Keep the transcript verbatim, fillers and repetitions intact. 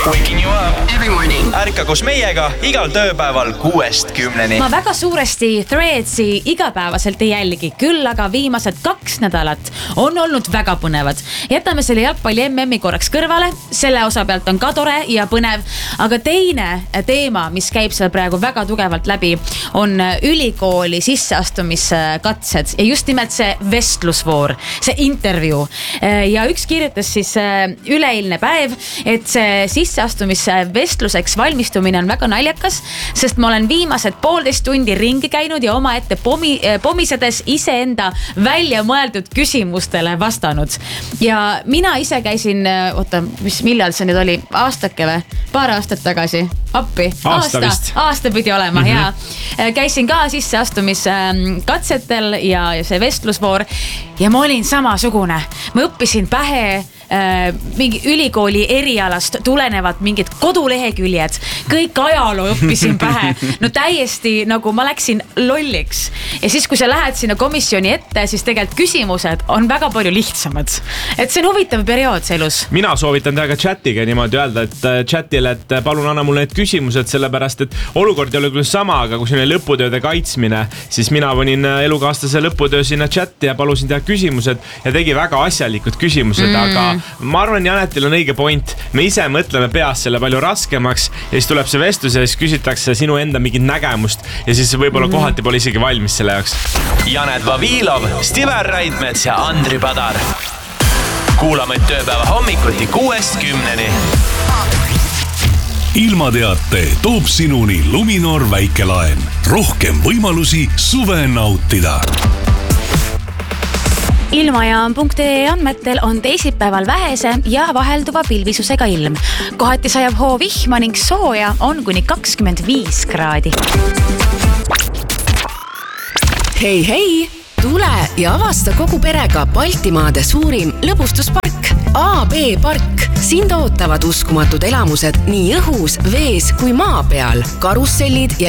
Waking you up every morning. Ärka koos meiega igal tööpäeval kuuest kümneni. Ma väga suuresti Threadsi igapäevaselt ei jälgi, küll aga viimased kaks nädalat on olnud väga põnevad. Jätame selle jalgpalli M M-i korraks kõrvale, selle osa pealt on ka tore ja põnev, aga teine teema, mis käib seal praegu väga tugevalt läbi, on ülikooli sisseastumiskatsed ja just nimelt see vestlusvoor, see intervjuu. Ja üks kirjutas siis üleeilne päev, et see sisseastumisvestluseks valmistumine on väga naljakas, sest ma olen viimased poolteist tundi ringi käinud ja oma ette pomi, pomisedes iseenda välja mõeldud küsimustele vastanud. Ja mina ise käisin, oota, mis millal see nüüd oli, aastake või? Paar aastat tagasi, appi. Aasta, aasta, aasta pidi olema, mm-hmm. ja käisin ka sisseastumiskatsetel ja see vestlusvoor ja ma olin samasugune. Ma õppisin pähe mingi ülikooli erialast tulenevad mingid koduleheküljed, kõik ajaloo õppisin pähe, no täiesti nagu ma läksin lolliks ja siis kui sa lähed sinna komisjoni ette, siis tegelikult küsimused on väga palju lihtsamad, et see on huvitav periood see elus. Mina soovitan teha ka chatiga niimoodi öelda, et chatile, et palun anna mulle need küsimused, sellepärast et olukord ei ole küll sama, aga kui siin oli lõputööde kaitsmine, siis mina panin elukaaslase lõputöö sinna chati ja palusin teha küsimused ja tegi väga asjalikud küsimused, mm. aga ma arvan, Janetil on õige point. Me ise mõtleme peas selle palju raskemaks ja siis tuleb see vestlus ja siis küsitakse sinu enda mingit nägemust ja siis võib-olla kohati pole isegi valmis selle jaoks. Janet Vavilov, Stiver Raidmets ja Andri Padar. Kuulame tööpäeva hommikuti kuuest kümneni. Ilmateate toob sinuni Luminor väikelaen. Rohkem võimalusi suve nautida. Ilmajaam.ee andmetel on teisipäeval vähese ja vahelduva pilvisusega ilm. Kohati sajab hoo vihma ning sooja on kuni kakskümmend viis kraadi. Hei, hei! Tule ja avasta kogu perega Baltimaade suurim lõbustuspark A B Park. Sind ootavad uskumatud elamused nii õhus, vees kui maa peal, karussellid ja